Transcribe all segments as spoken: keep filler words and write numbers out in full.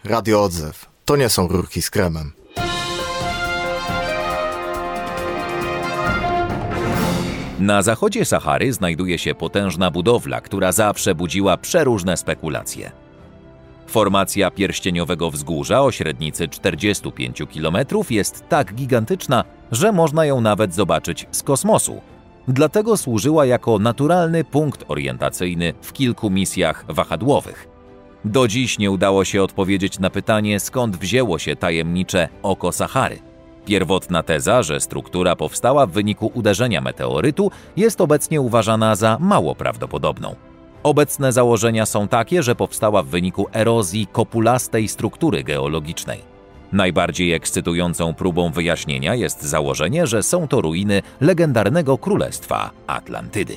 Radio Odzew. To nie są rurki z kremem. Na zachodzie Sahary znajduje się potężna budowla, która zawsze budziła przeróżne spekulacje. Formacja pierścieniowego wzgórza o średnicy czterdziestu pięciu kilometrów jest tak gigantyczna, że można ją nawet zobaczyć z kosmosu. Dlatego służyła jako naturalny punkt orientacyjny w kilku misjach wahadłowych. Do dziś nie udało się odpowiedzieć na pytanie, skąd wzięło się tajemnicze oko Sahary. Pierwotna teza, że struktura powstała w wyniku uderzenia meteorytu, jest obecnie uważana za mało prawdopodobną. Obecne założenia są takie, że powstała w wyniku erozji kopulastej struktury geologicznej. Najbardziej ekscytującą próbą wyjaśnienia jest założenie, że są to ruiny legendarnego królestwa Atlantydy.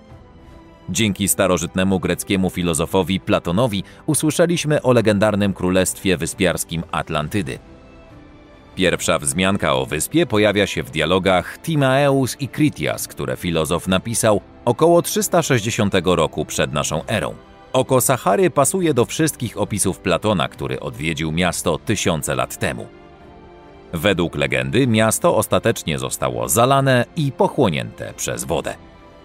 Dzięki starożytnemu greckiemu filozofowi Platonowi usłyszeliśmy o legendarnym królestwie wyspiarskim Atlantydy. Pierwsza wzmianka o wyspie pojawia się w dialogach Timaeus i Critias, które filozof napisał około trzysta sześćdziesiątego roku przed naszą erą. Oko Sahary pasuje do wszystkich opisów Platona, który odwiedził miasto tysiące lat temu. Według legendy miasto ostatecznie zostało zalane i pochłonięte przez wodę.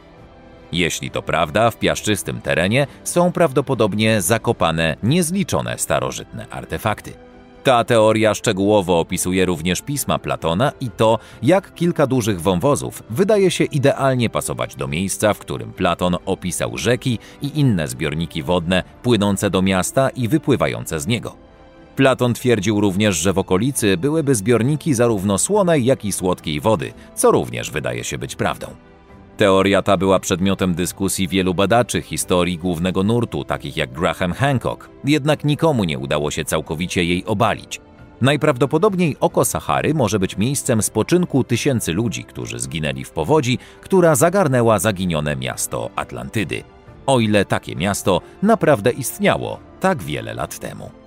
Jeśli to prawda, w piaszczystym terenie są prawdopodobnie zakopane niezliczone starożytne artefakty. Ta teoria szczegółowo opisuje również pisma Platona i to, jak kilka dużych wąwozów wydaje się idealnie pasować do miejsca, w którym Platon opisał rzeki i inne zbiorniki wodne płynące do miasta i wypływające z niego. Platon twierdził również, że w okolicy byłyby zbiorniki zarówno słonej, jak i słodkiej wody, co również wydaje się być prawdą. Teoria ta była przedmiotem dyskusji wielu badaczy historii głównego nurtu, takich jak Graham Hancock, jednak nikomu nie udało się całkowicie jej obalić. Najprawdopodobniej oko Sahary może być miejscem spoczynku tysięcy ludzi, którzy zginęli w powodzi, która zagarnęła zaginione miasto Atlantydy. O ile takie miasto naprawdę istniało tak wiele lat temu.